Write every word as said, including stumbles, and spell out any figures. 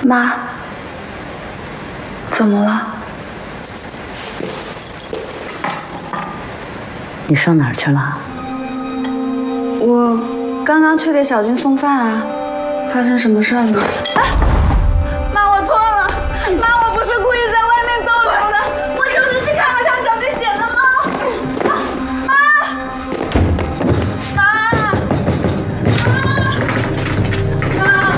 妈，怎么了？ 你上哪儿去了？ 我刚刚去给小军送饭啊，发生什么事儿了？哎，妈，我错了，妈，我不是故意